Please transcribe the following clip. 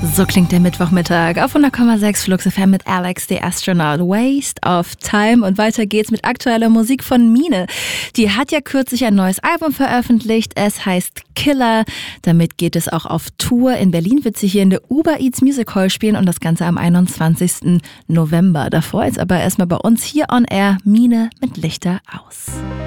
So klingt der Mittwochmittag auf 100,6 Flux FM mit Alex, the Astronaut. Waste of Time. Und weiter geht's mit aktueller Musik von Mine. Die hat ja kürzlich ein neues Album veröffentlicht. Es heißt Killer. Damit geht es auch auf Tour. In Berlin wird sie hier in der Uber Eats Music Hall spielen und das Ganze am 21. November. Davor ist aber erstmal bei uns hier on Air Mine mit Lichter aus.